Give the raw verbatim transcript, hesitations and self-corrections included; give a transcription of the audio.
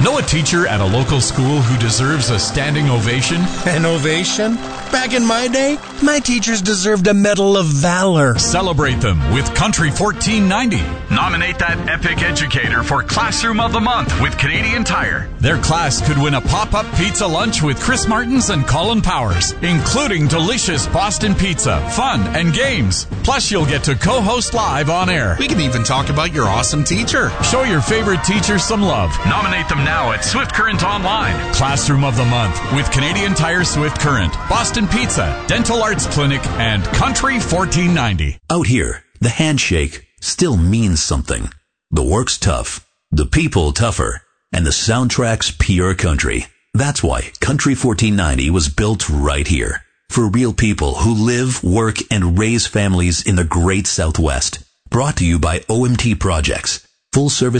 Know a teacher at a local school who deserves a standing ovation? An ovation? Back in my day, my teachers deserved a Medal of Valor. Celebrate them with Country fourteen ninety. Nominate that epic educator for Classroom of the Month with Canadian Tire. Their class could win a pop-up pizza lunch with Chris Martins and Colin Powers, including delicious Boston pizza, fun, and games. Plus, you'll get to co-host live on air. We can even talk about your awesome teacher. Show your favorite teacher some love. Nominate them now at Swift Current Online. Classroom of the Month with Canadian Tire Swift Current, Boston Pizza, Dental Arts Clinic, and Country fourteen ninety. Out here, the handshake still means something. The work's tough, the people tougher, and the soundtrack's pure country. That's why Country fourteen ninety was built right here. For real people who live, work, and raise families in the great Southwest. Brought to you by O M T Projects. Full service